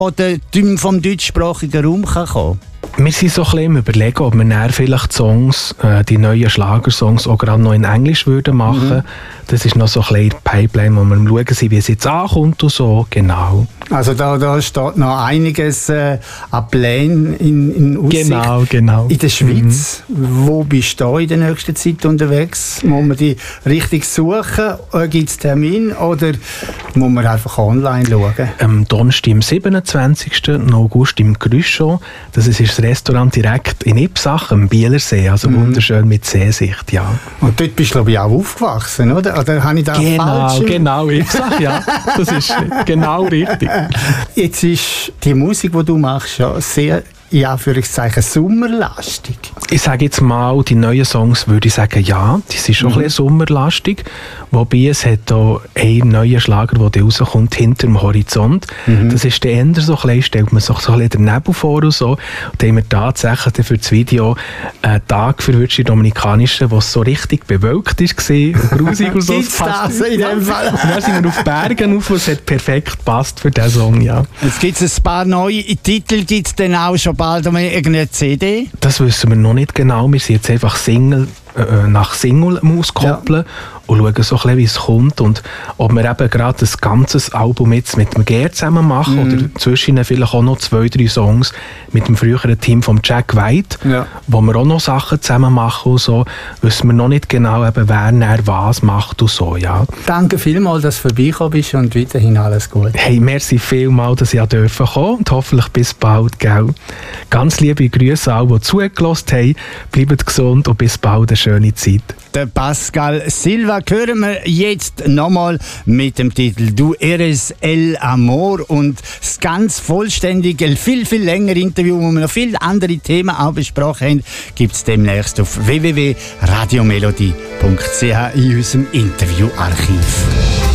oder vom deutschsprachigen Raum kommen kann? Wir sind so ein bisschen überlegen, ob wir dann vielleicht Songs, die neuen Schlagersongs auch gerade noch in Englisch würden machen. Das ist noch so ein bisschen die Pipeline, wo wir schauen sind, wie es jetzt ankommt und so, genau. Also da steht noch einiges an Plänen in Aussicht. Genau. In der Schweiz, wo bist du in der nächsten Zeit unterwegs? Muss man die richtig suchen? Gibt es Termin oder muss man einfach online schauen? Am Donnerstag, am 27. August im Grüschow. Das ist das Restaurant direkt in Ipsach, am Bielersee. Also wunderschön mit Seesicht, ja. Und dort bist du, glaube ich, auch aufgewachsen, oder? Oder habe ich da falsch? Genau, Ipsach, ja. Das ist genau richtig. Jetzt ist die Musik, die du machst, ja sehr, in Anführungszeichen, sommerlastig. Ich sage jetzt mal, die neuen Songs würde ich sagen, ja, die sind schon ein bisschen sommerlastig. Wobei es hat auch einen neuen Schlager, der rauskommt, «Hinter dem Horizont». Das ist der Ende so ein bisschen, stellt man sich so ein bisschen den Nebel vor und so. Und da haben wir tatsächlich für das Video einen Tag verwünscht, die dominikanischen, wo es so richtig bewölkt war, grusig und so. Gibt's das in dem Fall? Und dann sind wir auf Bergen auf und es hat perfekt gepasst für diesen Song, ja. Jetzt gibt es ein paar neue Titel, gibt es dann auch schon bald irgendeine CD? Das wissen wir noch nicht genau. Wir sind jetzt einfach Single nach Single auskoppeln und schauen so ein bisschen, wie es kommt und ob wir eben gerade ein ganzes Album jetzt mit dem Gerd zusammen machen oder zwischen vielleicht auch noch 2-3 Songs mit dem früheren Team von Jack White, wo wir auch noch Sachen zusammen machen und so, wissen wir noch nicht genau, eben, wer was macht und so, ja. Danke vielmals, dass du vorbeigekommen bist und weiterhin alles Gute. Hey, merci vielmals, dass ich kommen durfte und hoffentlich bis bald, gell. Ganz liebe Grüße an alle, die zugelassen haben. Bleibt gesund und bis bald, eine schöne Zeit. Der Pascal Silva hören wir jetzt nochmal mit dem Titel «Du eres el amor» und das ganz vollständige, viel längere Interview, wo wir noch viele andere Themen auch besprochen haben, gibt es demnächst auf www.radiomelodie.ch in unserem Interviewarchiv.